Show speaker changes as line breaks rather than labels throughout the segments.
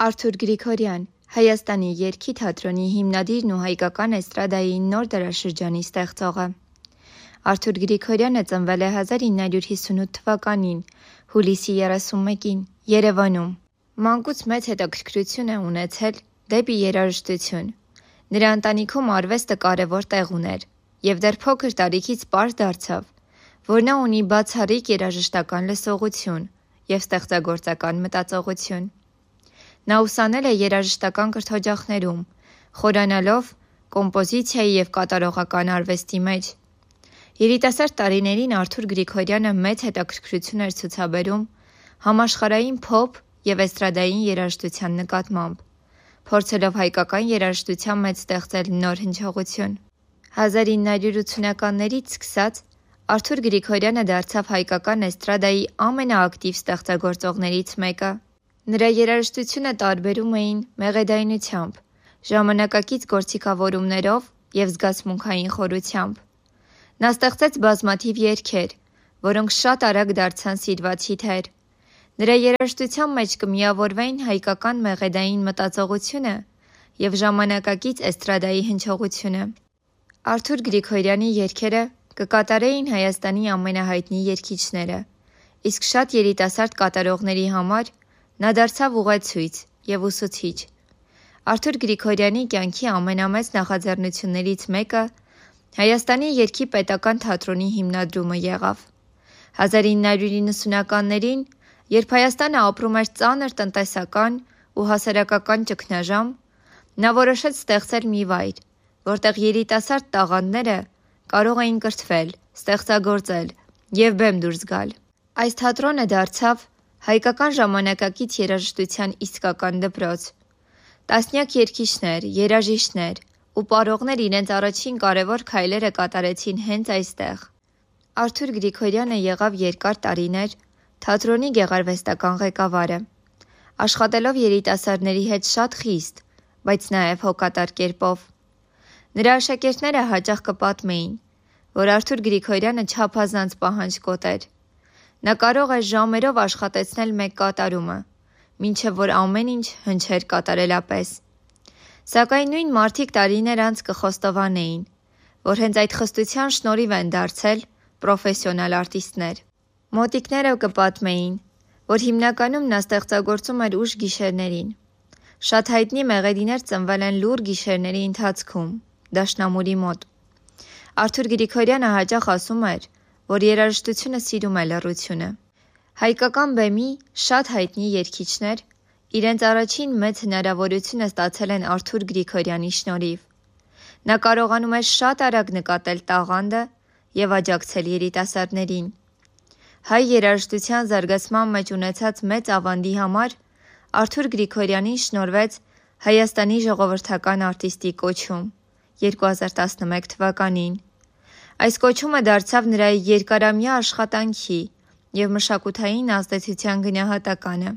Արթուր Գրիգորյան, Հայաստանի երգի թատրոնի հիմնադիրն ու հայկական էստրադայի նոր դարաշրջանի ստեղծողը։ Արթուր Գրիգորյանը ծնվել է 1958 թվականին, հուլիսի 31-ին, Երևանում։ Մանկուց մեծ հետաքրքրություն է ունեցել դեպի երաժշտություն։ Նրա ընտանիքում արվեստը կարևոր տեղ ուներ, և դեռ փոքր տարիքից պարզ դարձավ, որ նա ունի բացառիկ երաժշտական լսողություն և ստեղծագործական մտածողություն։ Նա ուսանել է երաժշտական կրթօջախներում, խորանալով կոմպոզիցիայի և կատարողական արվեստի մեջ։ Երիտասարդ տարիներին Արթուր Գրիգորյանը մեծ հետաքրքրություն էր ցուցաբերում համաշխարհային փոփ և էստրադային երաժշտության նկատմամբ, փորձելով հայկական երաժշտության մեջ ստեղծել նոր հնչողություն։ 1980-ականներից սկսած Արթուր Գրիգորյանը դարձավ հայկական էստրադայի ամենաակտիվ ստեղծագործողներից մեկը։ Նրա երաժշտությունը տարբերում էին մեղեդայնությամբ, ժամանակակից գործիքավորումներով և զգացմունքային խորությամբ։ Նա ստեղծեց բազմաթիվ երգեր, որոնք շատ արագ դարձան սիրված հիթեր։ Նրա երաժշտության մեջ կմիավորվեին հայկական մեղեդային մտածողությունը և ժամանակակից էստրադայի հնչողությունը։ Արթուր Գրիգորյանի երգերը կկատարեին Հայաստանի ամենահայտնի երգիչները, իսկ շատ երիտասարդ կատարողների համար նա դարձավ ուղեցույց և ուսուցիչ։ Արթուր Գրիգորյանի կյանքի ամենամեծ նախաձեռնություններից մեկը Հայաստանի երգի պետական թատրոնի հիմնադրումը եղավ։ 1990-ականներին, երբ Հայաստանը ապրում էր ծանր տնտեսական ու հասարակական ճգնաժամ, նա որոշեց ստեղծել մի վայր, որտեղ երիտասարդ տաղանդները կարող էին կրթվել, ստեղծագործել և բեմ դուրս գալ։ Այս թատրոնը դարձավ հայկական ժամանակակից երաժշտության իսկական դպրոց։ Տասնյակ երգիչներ, երաժիշտներ ու պարողներ իրենց առաջին կարևոր քայլերը կատարեցին հենց այստեղ։ Արթուր Գրիգորյանը եղավ երկար տարիներ թատրոնի գեղարվեստական ղեկավարը, աշխատելով երիտասարդների հետ շատ խիստ, բայց նաև հոգատար կերպով։ Նրա աշակերտները հաճախ կպատմեին, որ Արթուր Գրիգորյանը չափազանց պահանջկոտ էր։ Նա կարող էր ժամերով աշխատեցնել մեկ կատարումը, մինչև որ ամեն ինչ հնչեր կատարելապես։ Սակայն նույն մարդիկ տարիներ անց կխոստովանեին, որ հենց այդ խստության շնորհիվ են դարձել պրոֆեսիոնալ արտիստներ։ Մոտիկները կպատմեին, որ հիմնականում նա ստեղծագործում էր ուշ գիշերներին։ Շատ հայտնի մեղեդիներ ծնվել են լուռ գիշերների ընթացքում, դաշնամուրի մոտ։ Արթուր Գրիգորյանը հաճախ ասում էր, որ երաժշտությունը սիրում է լռությունը։ Հայկական բեմի շատ հայտնի երգիչներ իրենց առաջին մեծ հնարավորությունը ստացել են Արթուր Գրիգորյանի շնորհիվ։ Նա կարողանում էր շատ արագ նկատել տաղանդը և աջակցել երիտասարդներին։ Հայ երաժշտության զարգացման մեջ ունեցած մեծ ավանդի համար Արթուր Գրիգորյանին շնորհվեց Հայաստանի ժողովրդական արտիստի կոչում 2011 թվականին։ Այս կոչումը դարձավ նրա երկարամյա աշխատանքի և մշակութային ազդեցության գնահատականը։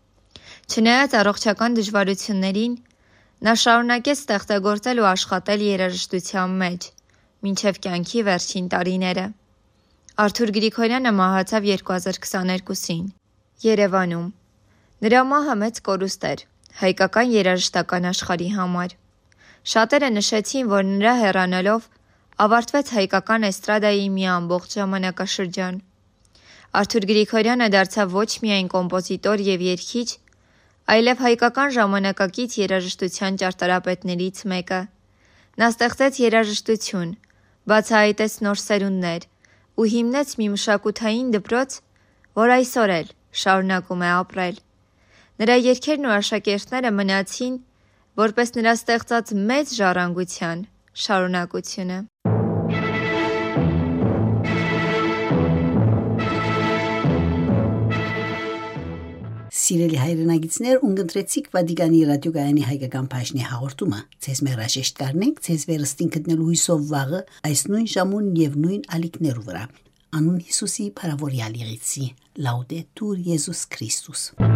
Չնայած առողջական դժվարություններին, նա շարունակեց ստեղծագործել ու աշխատել երաժշտության մեջ, մինչև կյանքի վերջին տարիները։ Արթուր Գրիգորյանը մահացավ 2022-ին, Երևանում։ Նրա մահը մեծ կորուստ էր հայկական երաժշտական աշխարհի համար։ Շատերը նշեցին, որ նրա հեռանալով ավարտվեց հայկական էստրադայի մի ամբողջ ժամանակաշրջան։ Արթուր Գրիգորյանը դարձավ ոչ միայն կոմպոզիտոր և երգիչ, այլև հայկական ժամանակակից երաժշտության ճարտարապետներից մեկը։ Նա ստեղծեց երաժշտություն, բացահայտեց նոր սերունդներ ու հիմնեց մի մշակութային դպրոց, որ այսօր էլ շարունակում է ապրել։ Նրա երգերն ու աշակերտները մնացին որպես նրա ստեղծած մեծ ժառանգության շարունակությունը։
Սիրելի հայրենագիտներ, ունգընտրեցիք Վատիկանի ռադիոգայանի հայկական բաժնի հաղորդումը։ Ձեզ մերաշեշտ կարնենք, ձեզ վերստին գտնելու հույսով վաղը այս նույն ժամուն և նույն ալիքներու վրա։ Անուն Հիսուսի փարավորյալ եղեցի։ Լաուդետուր Եզուս Քրիստոս։